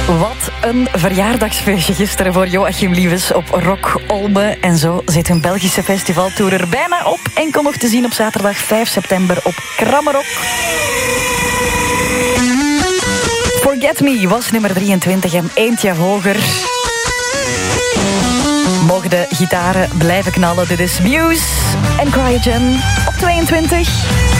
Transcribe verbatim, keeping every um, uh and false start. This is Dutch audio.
Wat een verjaardagsfeestje gisteren voor Joachim Liefes op Rock Olme. En zo zit hun Belgische festivaltour er bijna op. Enkel nog te zien op zaterdag vijf september op Krammerok. Forget Me was nummer drieëntwintig en eentje hoger. Mogen de gitaren blijven knallen. Dit is Muse en Cryogen op tweeëntwintig.